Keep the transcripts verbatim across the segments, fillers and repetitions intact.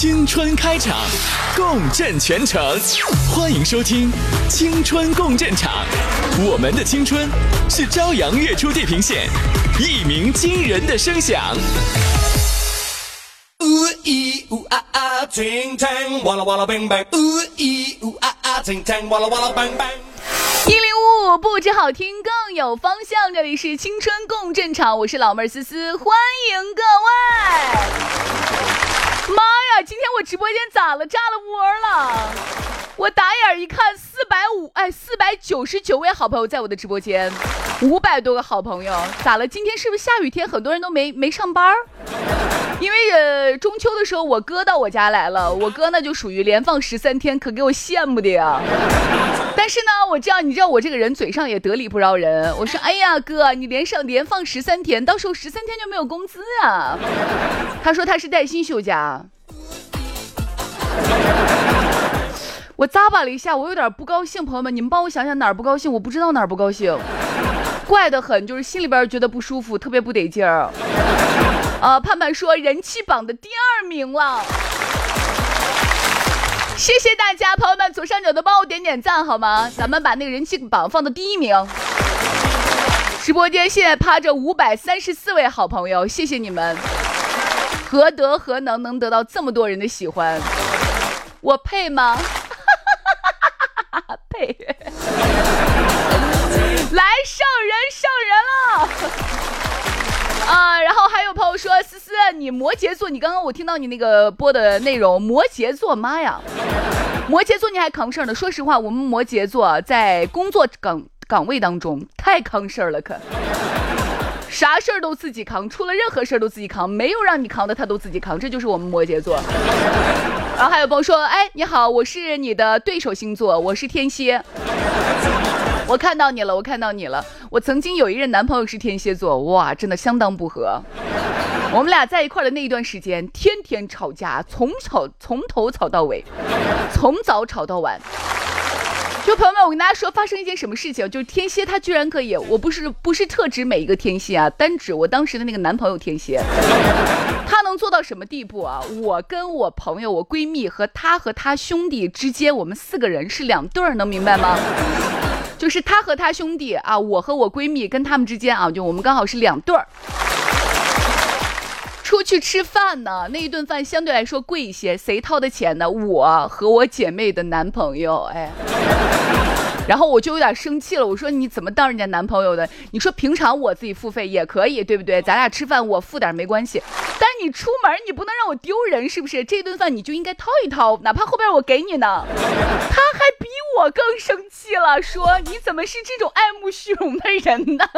青春开场，共振全城。欢迎收听青春共振场，我们的青春是朝阳跃出地平线，一鸣惊人的声响。 呜咦呜啊啊，ting tang，哇啦哇啦 bang bang， 呜咦呜啊啊，ting tang，哇啦哇啦 bang bang。 一零五五不止好听，更有方向。这里是青春共振场，我是老妹儿思思，欢迎各位。妈呀，今天我直播间咋了？炸了窝了！我打眼一看，四百五哎，四百九十九位好朋友在我的直播间，五百多个好朋友，咋了？今天是不是下雨天，很多人都没没上班？因为呃中秋的时候我哥到我家来了，我哥呢就属于连放十三天，可给我羡慕的呀。但是呢，我知道你知道我这个人嘴上也得理不饶人，我说哎呀哥，你连上连放十三天，到时候十三天就没有工资啊。他说他是带薪休假。我咂巴了一下，我有点不高兴，朋友们，你们帮我想想哪儿不高兴？我不知道哪儿不高兴，怪得很，就是心里边觉得不舒服，特别不得劲儿。呃，盼盼说人气榜的第二名了，谢谢大家，朋友们，左上角的帮我点点赞好吗？咱们把那个人气榜放到第一名。直播间现在趴着五百三十四位好朋友，谢谢你们，何德何能能得到这么多人的喜欢？我配吗？配。来，上人上人了。啊，然后还有朋友说，思思，你摩羯座，你刚刚我听到你那个播的内容，摩羯座，妈呀，摩羯座你还扛事儿呢。说实话，我们摩羯座在工作岗岗位当中太扛事儿了，可啥事儿都自己扛，出了任何事儿都自己扛，没有让你扛的他都自己扛，这就是我们摩羯座。然后还有朋友说，哎，你好，我是你的对手星座，我是天蝎。我看到你了，我看到你了。我曾经有一任男朋友是天蝎座，哇，真的相当不合。我们俩在一块的那一段时间，天天吵架，从吵从头吵到尾，从早吵到晚。就朋友们，我跟大家说，发生一件什么事情，就是天蝎他居然可以，我不是不是特指每一个天蝎啊，单指我当时的那个男朋友天蝎，他能做到什么地步啊？我跟我朋友、我闺蜜和他和他兄弟之间，我们四个人是两对儿，能明白吗？就是他和他兄弟啊，我和我闺蜜跟他们之间啊，就我们刚好是两对儿。出去吃饭呢，那一顿饭相对来说贵一些，谁掏的钱呢？我和我姐妹的男朋友，哎，然后我就有点生气了，我说你怎么当人家男朋友的？你说平常我自己付费也可以，对不对？咱俩吃饭我付点没关系，但你出门你不能让我丢人，是不是？这顿饭你就应该掏一掏，哪怕后边我给你呢。他还比我更生气了，说你怎么是这种爱慕虚荣的人呢？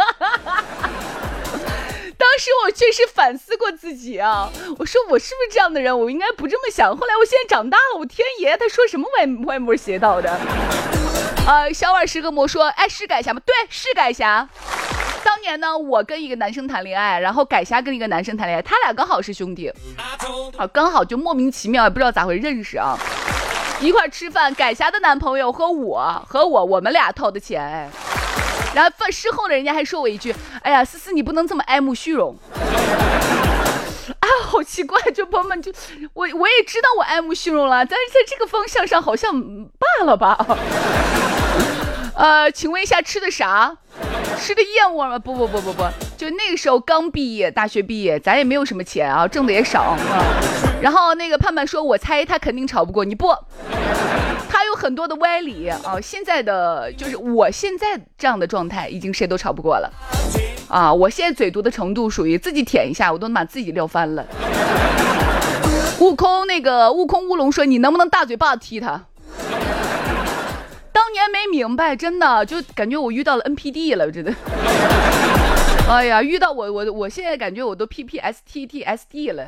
当时我确实反思过自己啊，我说我是不是这样的人？我应该不这么想。后来我现在长大了，我天爷，他说什么歪歪门邪道的？呃，小碗十个魔说，哎，是改侠吗？对，是改侠。当年呢，我跟一个男生谈恋爱，然后改侠跟一个男生谈恋爱，他俩刚好是兄弟，啊，刚好就莫名其妙，也不知道咋会认识啊。一块吃饭，改侠的男朋友和我和我我们俩掏的钱，哎。然后事后呢，人家还说我一句：“哎呀，思思，你不能这么爱慕虚荣。”啊，好奇怪，就朋友们，就我我也知道我爱慕虚荣了，但是在这个方向上好像罢了吧。呃，请问一下吃的啥？吃的燕窝吗？不不不不不，就那个时候刚毕业，大学毕业，咱也没有什么钱啊，挣的也少啊。然后那个盼盼说，我猜他肯定吵不过你，不。他有很多的歪理啊！现在的就是我现在这样的状态，已经谁都吵不过了啊！我现在嘴毒的程度属于自己舔一下，我都能把自己撂翻了。悟空那个悟空乌龙说：“你能不能大嘴巴踢他？”当年没明白，真的就感觉我遇到了 N P D 了，真的。哎呀，遇到我我我现在感觉我都 P P S T T S D 了。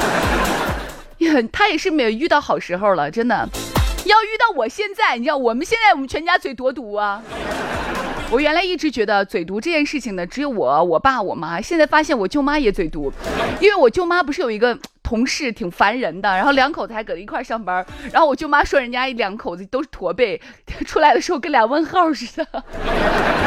他也是没有遇到好时候了，真的。要遇到我现在，你知道我们现在我们全家嘴多毒啊！我原来一直觉得嘴毒这件事情呢，只有我、我爸、我妈。现在发现我舅妈也嘴毒，因为我舅妈不是有一个同事挺烦人的，然后两口子还搁一块上班，然后我舅妈说人家两口子都是驼背，出来的时候跟俩问号似的。